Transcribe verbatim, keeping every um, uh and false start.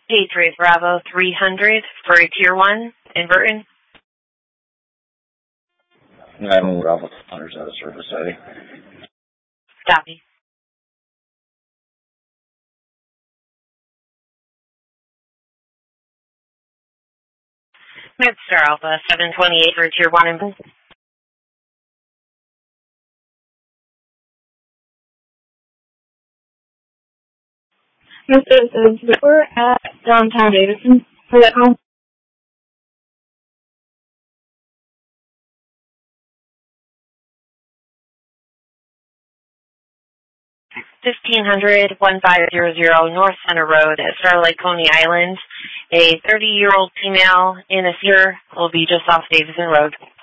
Patriot Bravo three hundred for a Tier one in Burton. nine one Bravo one hundred out of service, Eddie. Copy. Midstar Alpha seven twenty-eight for Tier one in Burton. Mister Says we're at downtown Davidson for that call. fifteen hundred, one five zero zero North Center Road at Starlight Coney Island. A thirty-year-old female in a seer will be just off Davidson Road.